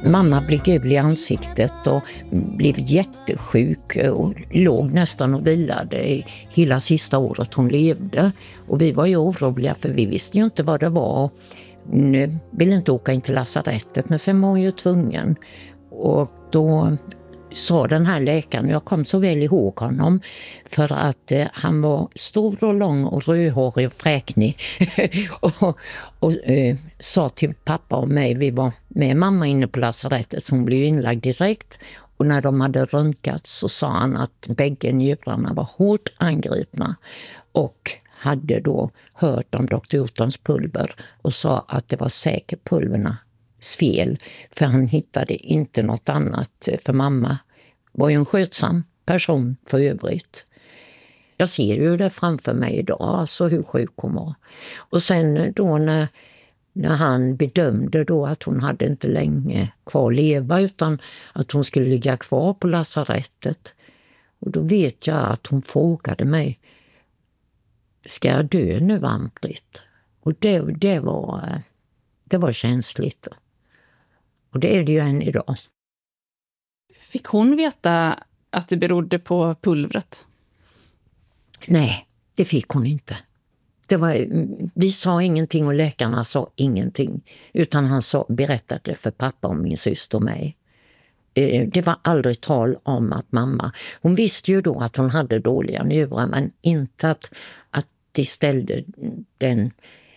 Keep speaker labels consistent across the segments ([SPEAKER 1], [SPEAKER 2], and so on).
[SPEAKER 1] Mamma blev gul i ansiktet och blev jättesjuk och låg nästan och vilade hela sista året hon levde. Och vi var ju oroliga för vi visste ju inte vad det var. Hon ville inte åka in till lasarettet men sen var hon ju tvungen. Och då sa den här läkaren, jag kom så väl ihåg honom för att han var stor och lång och rödhårig och fräknig och sa till pappa och mig, vi var med mamma inne på lasarettet så hon blev inlagd direkt och när de hade röntgat så sa han att bägge njurarna var hårt angripna och hade då hört om Dr. Hjortons pulver och sa att det var säkert pulvernas fel för han hittade inte något annat för mamma var ju en skötsam person för övrigt. Jag ser ju det framför mig idag, alltså hur sjuk hon var. Och sen då när han bedömde då att hon hade inte länge kvar att leva utan att hon skulle ligga kvar på lasarettet. Och då vet jag att hon frågade mig, ska jag dö nu, Ann-Britt? Och det var känsligt. Och det är det ju än idag.
[SPEAKER 2] Fick hon veta att det berodde på pulvret?
[SPEAKER 1] Nej, det fick hon inte. Vi sa ingenting och läkarna sa ingenting. Utan han berättade för pappa och min syster och mig. Det var aldrig tal om att mamma... Hon visste ju då att hon hade dåliga njurar men inte att de ställde den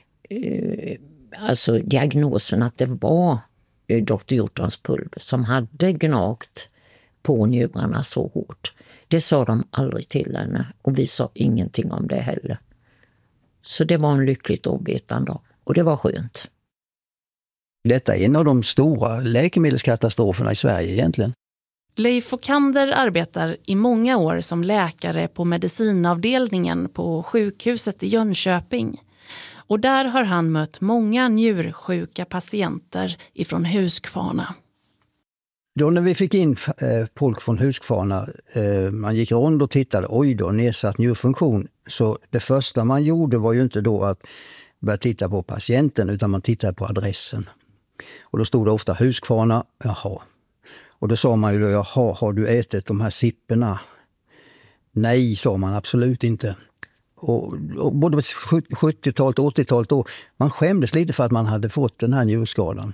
[SPEAKER 1] diagnosen att det var Dr. Hjortons pulver som hade gnagt på njurarna så hårt. Det sa de aldrig till henne och vi sa ingenting om det heller. Så det var en lyckligt ovetande och det var skönt.
[SPEAKER 3] Detta är en av de stora läkemedelskatastroferna i Sverige egentligen.
[SPEAKER 2] Leif Fokander arbetar i många år som läkare på medicinavdelningen på sjukhuset i Jönköping. Och där har han mött många njursjuka patienter ifrån Huskvarna.
[SPEAKER 3] Då när vi fick in folk från Huskvarna, man gick runt och tittade, oj då, nedsatt njurfunktion. Så det första man gjorde var ju inte då att börja titta på patienten utan man tittade på adressen. Och då stod det ofta Huskvarna, jaha. Och då sa man ju då, jaha, har du ätit de här sipporna? Nej, sa man absolut inte. Och både på 70-talet och 80-talet då, man skämdes lite för att man hade fått den här njurskadan.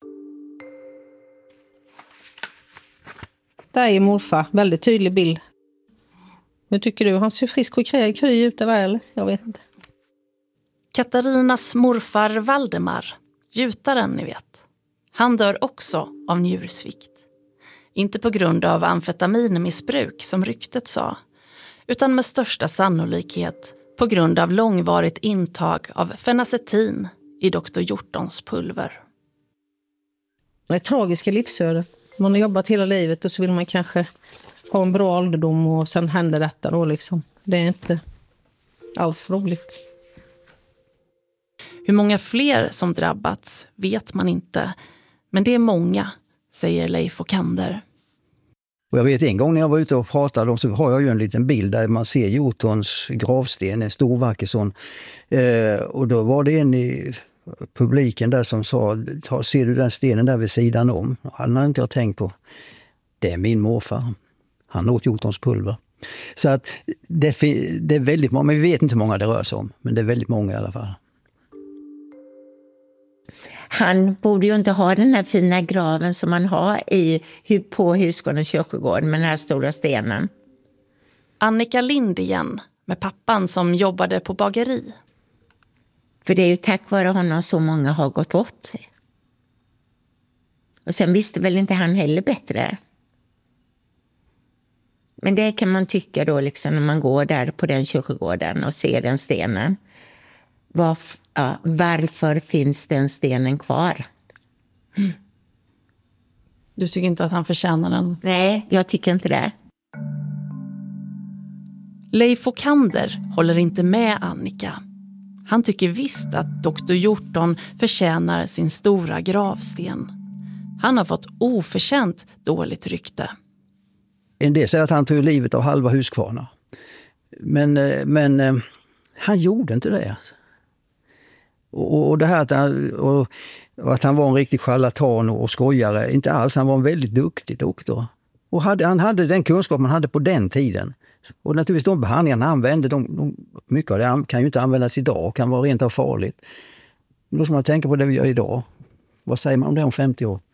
[SPEAKER 4] Där är morfar, väldigt tydlig bild. Hur tycker du? Han ser frisk och kry ut där, eller? Jag vet inte.
[SPEAKER 2] Katarinas morfar Valdemar, gjutaren ni vet. Han dör också av njursvikt. Inte på grund av amfetaminmissbruk som ryktet sa, utan med största sannolikhet på grund av långvarigt intag av fenacetin i Dr. Hjortons pulver.
[SPEAKER 4] Det är tragiska livsöden. Man har jobbat hela livet och så vill man kanske ha en bra ålderdom och sen händer detta då liksom. Det är inte alls roligt.
[SPEAKER 2] Hur många fler som drabbats vet man inte, men det är många, säger Leif Fokander.
[SPEAKER 3] Och jag vet en gång när jag var ute och pratade så har jag ju en liten bild där man ser Hjortons gravsten, en stor vacker sån. Och då var det en i publiken där som sa, ser du den stenen där vid sidan om? Han hade inte jag tänkt på. Det är min morfar. Han åt Hjortons pulver. Så att det är väldigt många, men vi vet inte hur många det rör sig om. Men det är väldigt många i alla fall.
[SPEAKER 5] Han borde ju inte ha den här fina graven som man har på Huskvarnas kyrkogård med den här stora stenen.
[SPEAKER 2] Annika Lind igen, med pappan som jobbade på bageri.
[SPEAKER 5] För det är ju tack vare honom så många har gått bort. Och sen visste väl inte han heller bättre. Men det kan man tycka då liksom när man går där på den kyrkogården och ser den stenen. Varför finns den stenen kvar?
[SPEAKER 2] Du tycker inte att han förtjänar den?
[SPEAKER 5] Nej, jag tycker inte det.
[SPEAKER 2] Leif Fokander håller inte med Annika. Han tycker visst att Dr. Hjorton förtjänar sin stora gravsten. Han har fått oförtjänt dåligt rykte.
[SPEAKER 3] En del säger att han tog livet av halva Huskvarna. Men han gjorde inte det. Och det här Och att han var en riktig charlatan och skojare, inte alls. Han var en väldigt duktig doktor. Och han hade den kunskap man hade på den tiden. Och naturligtvis de behandlingarna han använde, mycket av det kan ju inte användas idag, kan vara rent av farligt. Då ska man tänka på det vi gör idag. Vad säger man om det om 50 år?